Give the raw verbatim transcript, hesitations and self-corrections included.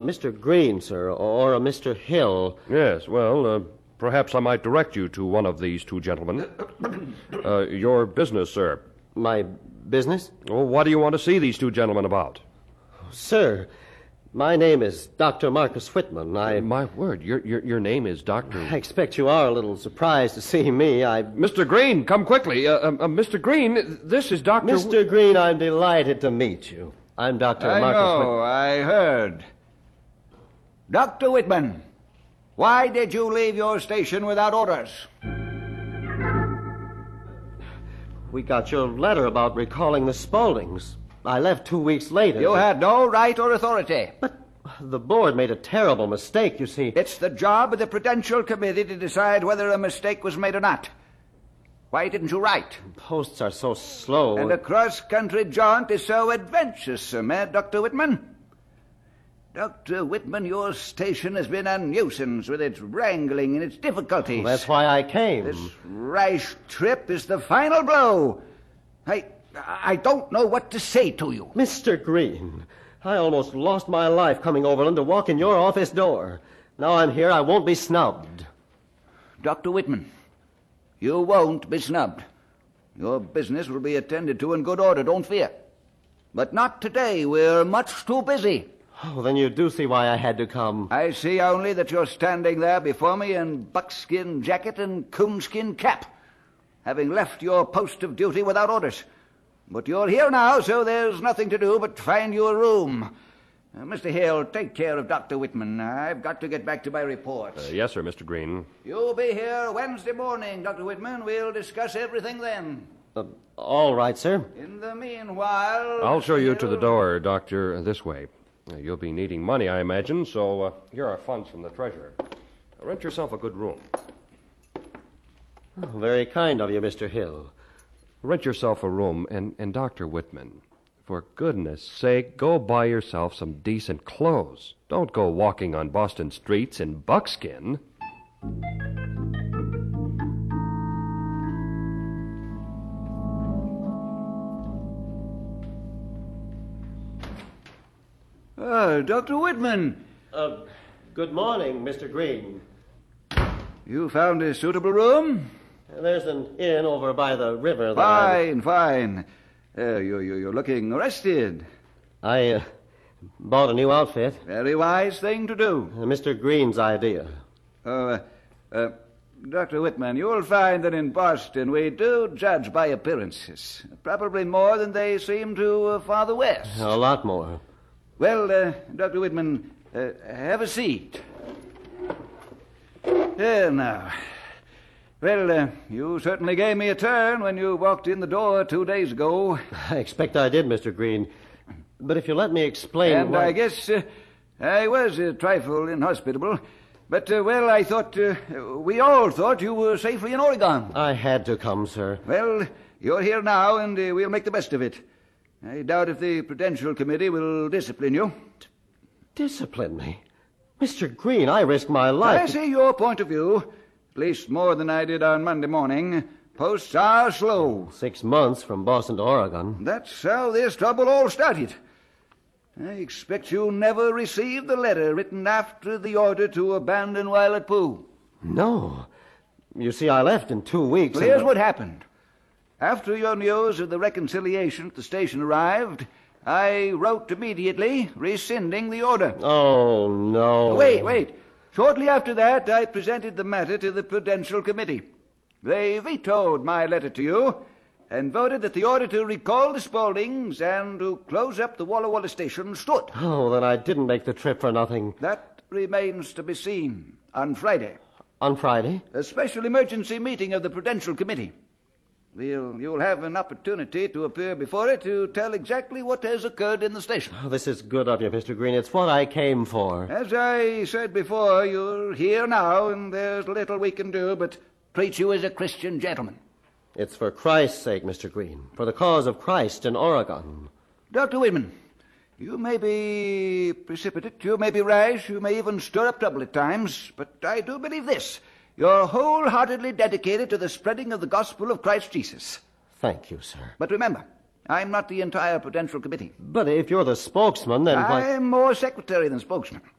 Mister Green, sir, or a Mister Hill. Yes, well, uh, perhaps I might direct you to one of these two gentlemen. uh, your business, sir. My business? Well, what do you want to see these two gentlemen about? Sir, my name is Doctor Marcus Whitman. I... My word, your, your, your name is Doctor... I expect you are a little surprised to see me. I... Mister Green, come quickly. Uh, uh, uh, Mister Green, this is Doctor... Mister Green, I'm delighted to meet you. I'm Doctor I Marcus know, Whitman. I heard. Doctor Whitman, why did you leave your station without orders? We got your letter about recalling the Spauldings. I left two weeks later. You had no right or authority. But the board made a terrible mistake, you see. It's the job of the Prudential Committee to decide whether a mistake was made or not. Why didn't you write? Posts are so slow. And a cross-country jaunt is so adventuresome, eh, Doctor Whitman? Doctor Whitman, your station has been a nuisance with its wrangling and its difficulties. Well, that's why I came. This rash trip is the final blow. I... I don't know what to say to you. Mister Green, I almost lost my life coming overland to walk in your office door. Now I'm here, I won't be snubbed. Doctor Whitman, you won't be snubbed. Your business will be attended to in good order, don't fear. But not today. We're much too busy. Oh, then you do see why I had to come. I see only that you're standing there before me in buckskin jacket and coonskin cap, having left your post of duty without orders. But you're here now, so there's nothing to do but find you a room. Uh, Mister Hill, take care of Doctor Whitman. I've got to get back to my reports. Uh, yes, sir, Mister Green. You'll be here Wednesday morning, Doctor Whitman. We'll discuss everything then. Uh, all right, sir. In the meanwhile... I'll show you Hill... to the door, Doctor, this way. Uh, you'll be needing money, I imagine, so uh, here are funds from the treasurer. Rent yourself a good room. Oh, very kind of you, Mister Hill. Rent yourself a room, and, and Doctor Whitman, for goodness sake, go buy yourself some decent clothes. Don't go walking on Boston streets in buckskin. Oh, Doctor Whitman. Uh, good morning, Mister Green. You found a suitable room? There's an inn over by the river. That I... Fine, fine. Uh, you, you, you're looking rested. I uh, bought a new outfit. Very wise thing to do. Uh, Mister Green's idea. Oh, uh, uh, Doctor Whitman, you'll find that in Boston we do judge by appearances. Probably more than they seem to uh, farther west. A lot more. Well, uh, Doctor Whitman, uh, have a seat. Here now. Well, uh, you certainly gave me a turn when you walked in the door two days ago. I expect I did, Mister Green. But if you let me explain... And why... I guess uh, I was a trifle inhospitable. But, uh, well, I thought, uh, we all thought you were safely in Oregon. I had to come, sir. Well, you're here now, and uh, we'll make the best of it. I doubt if the Prudential Committee will discipline you. D- discipline me? Mister Green, I risk my life. I see your point of view. At least more than I did on Monday morning. Posts are slow. Six months from Boston to Oregon. That's how this trouble all started. I expect you never received the letter written after the order to abandon Violet Pooh. No. You see, I left in two weeks. Well, and... here's what happened. After your news of the reconciliation at the station arrived, I wrote immediately, rescinding the order. Oh, no. Wait, wait. Shortly after that, I presented the matter to the Prudential Committee. They vetoed my letter to you and voted that the order to recall the Spauldings and to close up the Walla Walla station stood. Oh, then I didn't make the trip for nothing. That remains to be seen on Friday. On Friday? A special emergency meeting of the Prudential Committee. We'll, you'll have an opportunity to appear before it to tell exactly what has occurred in the station. Oh, this is good of you, Mister Green. It's what I came for. As I said before, you're here now, and there's little we can do but treat you as a Christian gentleman. It's for Christ's sake, Mister Green. For the cause of Christ in Oregon. Doctor Whitman, you may be precipitate, you may be rash, you may even stir up trouble at times, but I do believe this. You're wholeheartedly dedicated to the spreading of the gospel of Christ Jesus. Thank you, sir. But remember, I'm not the entire Prudential Committee. But if you're the spokesman, then why... I'm more secretary than spokesman.